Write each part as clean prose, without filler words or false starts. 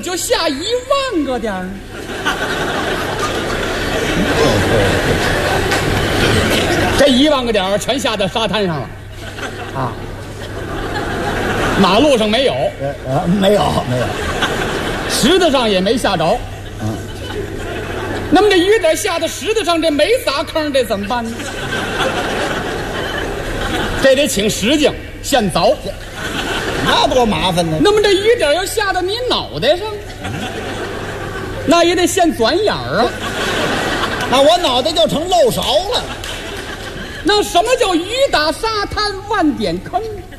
就下10000个点儿？这10000个点儿全下到沙滩上了，啊，马路上没有， 没有， 石头上也没下着。那么这雨点下到石头上，这没撒坑，这怎么办呢？这得请石匠现凿， 那多麻烦呢。 那么这雨点要下到你脑袋上，那也得现钻眼儿啊。 那我脑袋就成漏勺了。 那什么叫雨打沙滩万点坑？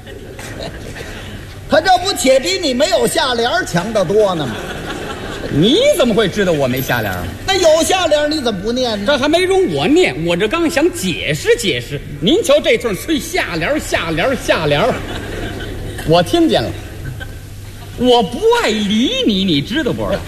他这不且比你没有下联强得多呢吗？ 你怎么会知道我没下联？ 那有下联你怎么不念呢？ 这还没容我念，我这刚想解释解释。您瞧这顿催下联下联下联，我听见了。我不爱理你，你知道不知道？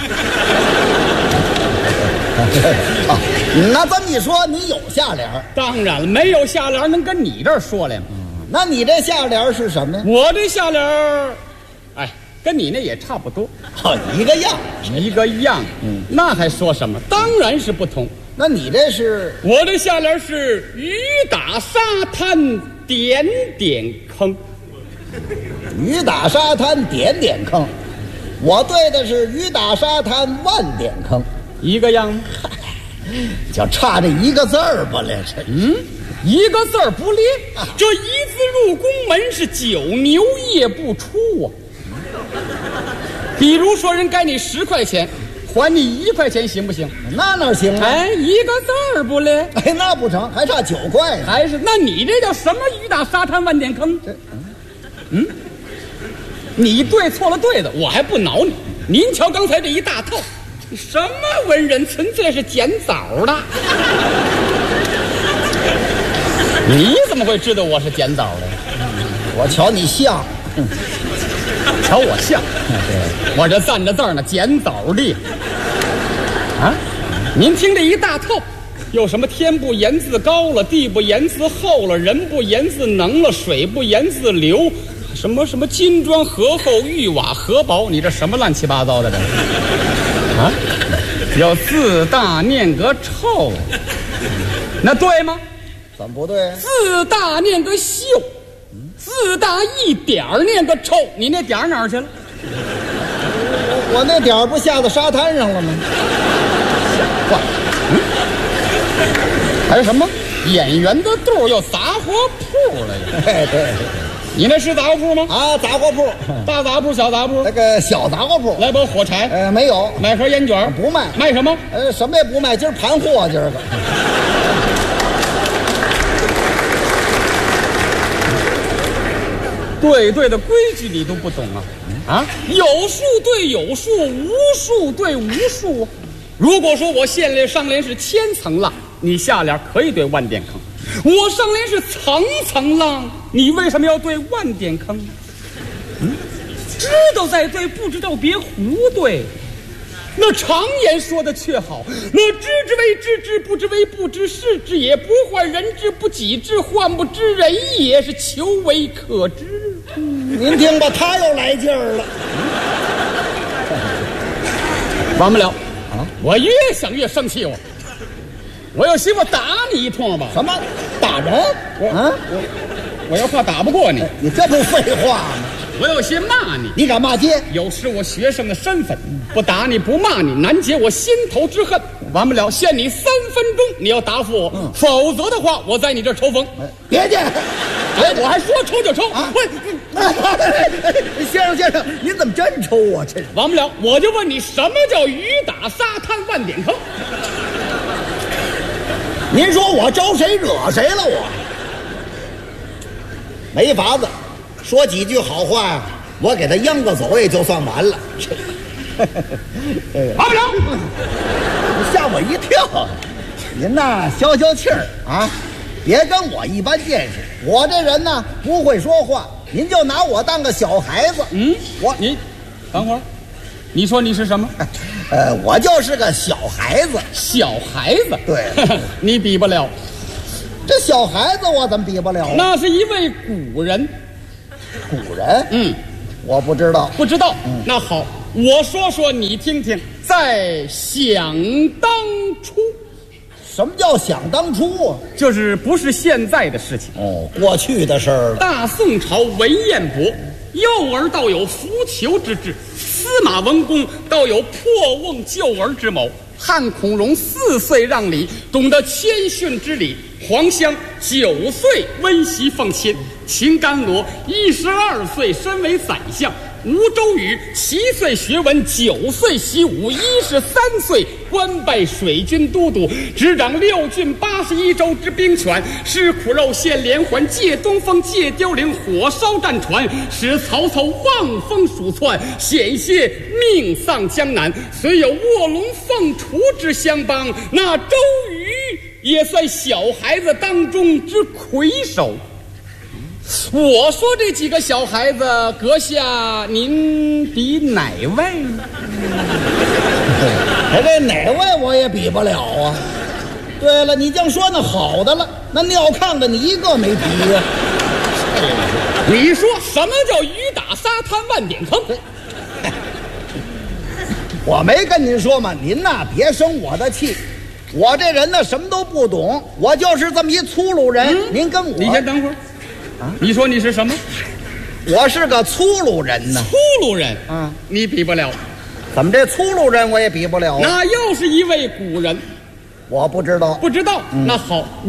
那这么一说，你有下联？ 当然了，没有下联能跟你这儿说来吗？ 那你这下联是什么呀？ 我这下联，哎，跟你那也差不多， 一个样， 一个样。那还说什么？当然是不同。 那你这是？ 我这下联是雨打沙滩点点坑。 雨打沙滩点点坑，我对的是雨打沙滩万点坑， 一个样吗？ 就差这一个字儿不了。 一个字儿不列。这一字入宫门是9牛夜不出啊。比如说人该你10块钱，还你1块钱行不行？ 那哪行啊？ 哎，一个字儿不列。 哎，那不成，还差9块呢。 还是那你这叫什么雨打沙滩万点坑？你对错了对的，我还不挠你。您瞧刚才这一大套，什么文人，纯粹是捡枣的。你怎么会知道我是捡枣的？ 我瞧你像， 瞧我像，我这站着字儿呢，捡枣的。啊，您听这一大套，有什么天不言字高了，地不言字厚了，人不言字能了，水不言字流，什么什么金砖河厚，玉瓦河薄，你这什么乱七八糟的这？啊，有字大念个臭，那对吗？ 怎么不对？ 字大念个秀，字大一点儿念个臭，你那点儿哪儿去了？ 我那点儿不下到沙滩上了吗？ 还有什么演员的肚有杂货铺了呀？ 哎，对， 你那是杂货铺吗？ 啊，杂货铺， 大杂铺、小杂铺？ 那个小杂货铺。 来包火柴？ 没有。 买盒烟卷？ 不卖。 卖什么？ 什么也不卖，今儿盘货，今儿个。 对的规矩你都不懂啊？啊，有数对有数，无数对无数。如果说我上联是千层浪，你下联可以对万点坑；我上联是层层浪，你为什么要对万点坑？知道在对，不知道别胡对。那常言说的却好，那知之为知之，不知为不知，是之也；不患人之，不己知，患不知人也，是求为可知。 您听吧，他又来劲儿了。 完不了啊！我越想越生气，我有媳妇打你一通吧？ 什么打人？ 我要怕打不过你， 你这不废话吗？ 我有些骂你， 你敢骂街？ 有失我学生的身份，不打你不骂你，难解我心头之恨。完不了，限你3分钟，你要答复我，否则的话，我在你这儿抽风。 别介！ 哎，我还说抽就抽啊！ 先生，您怎么真抽我？这完不了，我就问你，什么叫雨打沙滩万点坑？ 您说我招谁惹谁了？我没法子。说几句好话呀，我给他央个走也就算完了。 完不了， 吓我一跳。您呐，消消气儿啊，别跟我一般见识。我这人呢不会说话，您就拿我当个小孩子。 你等会儿，你说你是什么？ 我就是个小孩子。 小孩子？ 对， 你比不了。 这小孩子我怎么比不了？ 那是一位古人。 古人？我不知道。 不知道？那好， 我说说你听听。在想当初， 什么叫想当初啊？ 就是不是现在的事情哦，过去的事儿了。 大宋朝文彦博，幼儿倒有扶裘之志；司马文公倒有破瓮救儿之谋。汉孔融4岁让梨，懂得谦逊之礼；黄香9岁温习奉亲；秦甘罗12岁身为宰相；吴周瑜7岁学文，9岁习武，13岁官拜水军都督，执掌6郡81州之兵权，使苦肉献连环，借东风，借凋零，火烧战船，使曹操望风鼠窜，险些命丧江南。虽有卧龙凤雏之相帮，那周瑜也算小孩子当中之魁首。我说这几个小孩子，阁下您比哪位呢？ 这哪位我也比不了啊。对了，你净说那好的了，那尿炕的你一个没比呀。 你说什么叫雨打沙滩万点坑？ 我没跟您说吗？您呐，别生我的气。我这人呢，什么都不懂，我就是这么一粗鲁人。您跟我， 你先等会儿啊！你说你是什么？ 我是个粗鲁人呢。 粗鲁人啊，你比不了。 怎么这粗鲁人我也比不了啊？ 那又是一位古人， 我不知道。 不知道。那好。